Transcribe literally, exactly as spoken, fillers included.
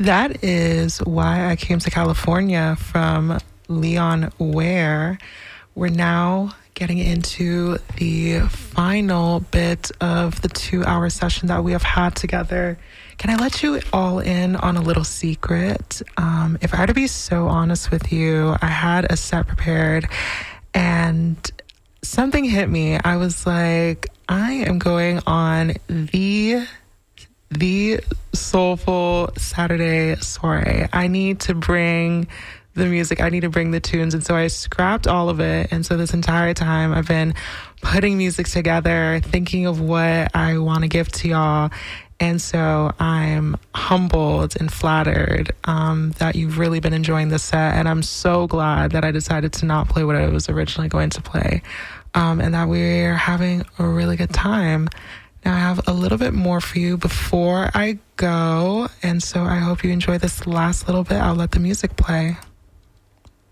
That is Why I Came to California from Leon Ware. We're now getting into the final bit of the two-hour session that we have had together. Can I let you all in on a little secret? Um, if I had to be so honest with you, I had a set prepared and something hit me. I was like, I am going on the the soulful Saturday soiree. I need to bring the music. I need to bring the tunes. And so I scrapped all of it. And so this entire time I've been putting music together, thinking of what I want to give to y'all. And so I'm humbled and flattered um, that you've really been enjoying this set. And I'm so glad that I decided to not play what I was originally going to play um, and that we're having a really good time. Now I have a little bit more for you before I go. And so I hope you enjoy this last little bit. I'll let the music play.